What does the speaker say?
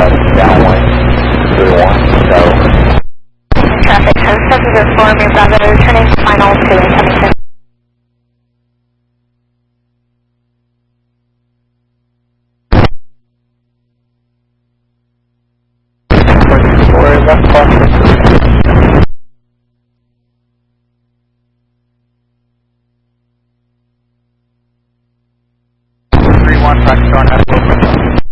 downwind, 3-1, go. Traffic 704, Main Bravo, turning final to incoming 10. Left cluster. 3-1, practice on that.